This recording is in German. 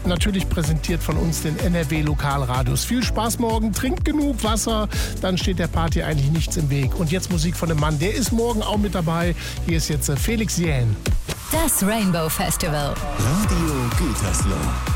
natürlich präsentiert von uns, den NRW Lokalradios. Viel Spaß morgen, trinkt genug Wasser, dann steht der Party eigentlich nichts im Weg. Und jetzt Musik von dem Mann, der ist morgen auch mit dabei. Hier ist jetzt Felix Jähn. Das Rainbow Festival. Radio Gütersloh.